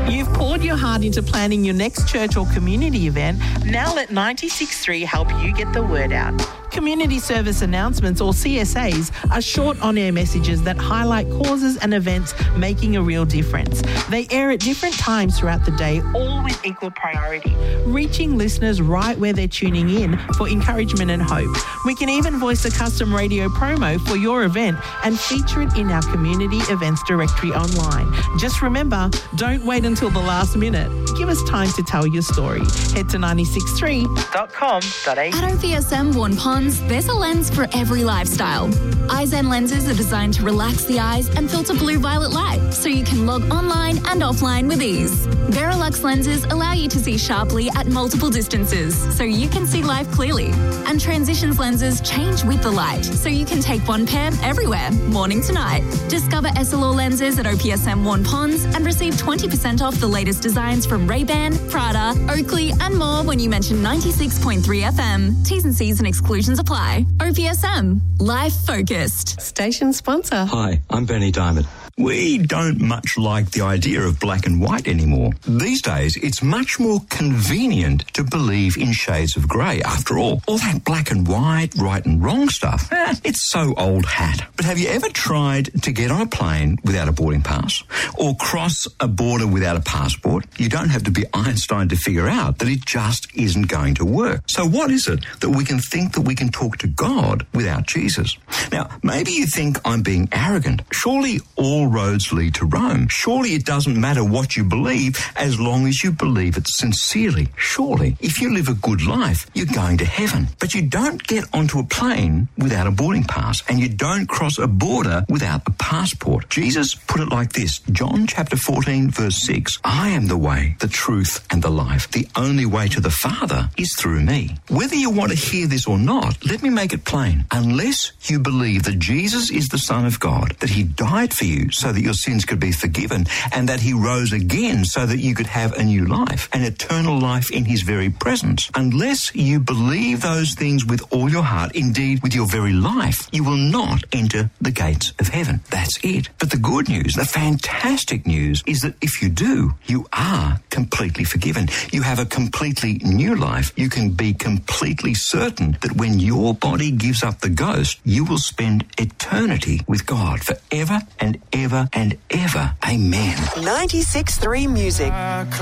You've poured your heart into planning your next church or community event. Now let 96.3 help you get the word out. Community Service Announcements, or CSAs, are short on-air messages that highlight causes and events making a real difference. They air at different times throughout the day, all with equal priority, reaching listeners right where they're tuning in for encouragement and hope. We can even voice a custom radio promo for your event and feature it in our community events directory online. Just remember, don't wait until the last minute. Give us time to tell your story. Head to 963.com.au. At OPSM Warn Ponds, there's a lens for every lifestyle. iZen lenses are designed to relax the eyes and filter blue-violet light so you can log online and offline with ease. Verilux lenses allow you to see sharply at multiple distances so you can see life clearly. And Transitions lenses change with the light so you can take one pair everywhere, morning to night. Discover Essilor lenses at OPSM Warn Ponds and receive 20% off the latest designs from Ray-Ban, Prada, Oakley and more when you mention 96.3 FM. T's and C's and exclusions apply. OPSM. Life focused. Station sponsor. Hi, I'm Benny Diamond. We don't much like the idea of black and white anymore. These days, it's much more convenient to believe in shades of grey. After all that black and white, right and wrong stuff, it's so old hat. But have you ever tried to get on a plane without a boarding pass or cross a border without a passport? You don't have to be Einstein to figure out that it just isn't going to work. So what is it that we can think that we can talk to God without Jesus? Now, maybe you think I'm being arrogant. Surely all roads lead to Rome. Surely it doesn't matter what you believe as long as you believe it sincerely. Surely, if you live a good life, you're going to heaven. But you don't get onto a plane without a boarding pass, and you don't cross a border without a passport. Jesus put it like this, John chapter 14, verse 6, I am the way, the truth, and the life. The only way to the Father is through me. Whether you want to hear this or not, let me make it plain. Unless you believe that Jesus is the Son of God, that he died for you so that your sins could be forgiven, and that he rose again so that you could have a new life, an eternal life in his very presence. Unless you believe those things with all your heart, indeed with your very life, you will not enter the gates of heaven. That's it. But the good news, the fantastic news, is that if you do, you are completely forgiven. You have a completely new life. You can be completely certain that when your body gives up the ghost, you will spend eternity with God forever and ever and ever. Amen. 96.3 Music.